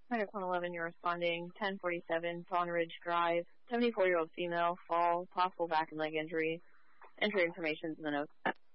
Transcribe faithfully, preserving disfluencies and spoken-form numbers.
Minus one eleven, you're responding. ten forty-seven, Fawn Ridge Drive. seventy-four-year-old female, fall, possible back and leg injury. Entry information in the notes.